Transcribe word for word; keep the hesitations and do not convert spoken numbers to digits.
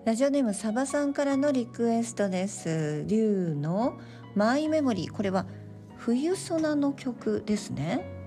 ラジオネームサバさんからのリクエストです。リュウのマイメモリー、これは冬ソナの曲ですね。